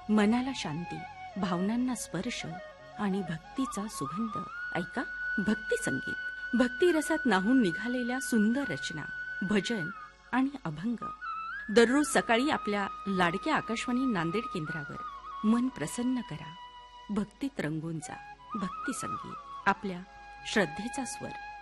मनाला शांती, भावनांना स्पर्श आणि भक्तीचा सुगंध. ऐका भक्ती संगीत. भक्ती रसात न्हाऊन निघालेल्या सुंदर रचना, भजन आणि अभंग. दररोज सकाळी आपल्या लाडक्या आकाशवाणी नांदेड केंद्रावर मन प्रसन्न करा. भक्तीत रंगून जा. भक्ती संगीत, आपल्या श्रद्धेचा स्वर.